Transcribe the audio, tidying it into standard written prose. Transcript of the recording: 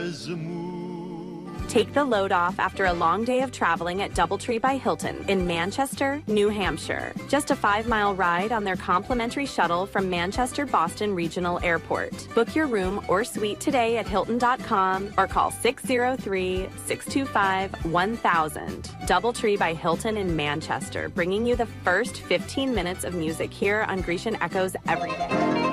Take the load off after a long day of traveling at DoubleTree by Hilton in Manchester, New Hampshire. Just a 5-mile ride on their complimentary shuttle from Manchester Boston Regional Airport. Book your room or suite today at Hilton.com or call 603-625-1000. DoubleTree by Hilton in Manchester, bringing you the first 15 minutes of music here on Grecian Echoes every day.